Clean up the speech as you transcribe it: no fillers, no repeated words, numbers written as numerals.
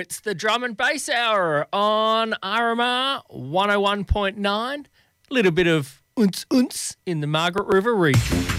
It's the Drum and Bass Hour on RMR 101.9. Little bit of unce in the Margaret River region.